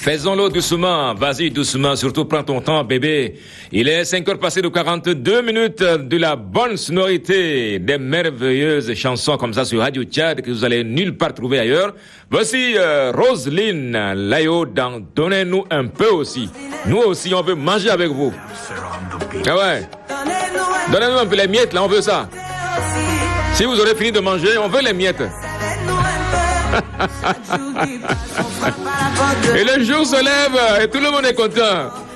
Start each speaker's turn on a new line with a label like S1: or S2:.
S1: Faisons-le doucement, vas-y doucement, surtout prends ton temps bébé. Il est 5h passé de 42 minutes de la bonne sonorité, des merveilleuses chansons comme ça sur Radio Tchad que vous allez nulle part trouver ailleurs. Voici Roselyne Layo dans Donnez-nous un peu aussi. Nous aussi on veut manger avec vous. Ah ouais. Donnez-nous un peu les miettes là, on veut ça. Si vous aurez fini de manger, on veut les miettes. Et le jour se lève et tout le monde est content.